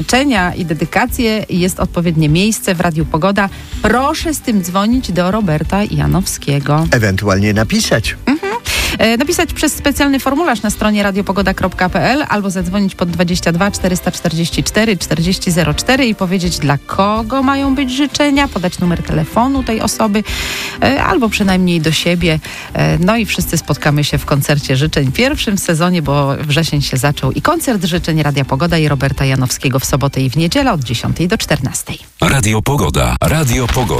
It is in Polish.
życzenia i dedykacje jest odpowiednie miejsce w Radiu Pogoda. Proszę z tym dzwonić do Roberta Janowskiego. Ewentualnie napisać. Napisać przez specjalny formularz na stronie radiopogoda.pl albo zadzwonić pod 22 444 4004 i powiedzieć, dla kogo mają być życzenia, podać numer telefonu tej osoby albo przynajmniej do siebie. No i wszyscy spotkamy się w koncercie życzeń w pierwszym sezonie, bo wrzesień się zaczął i koncert życzeń Radia Pogoda i Roberta Janowskiego w sobotę i w niedzielę od 10 do 14. Radio Pogoda. Radio Pogoda.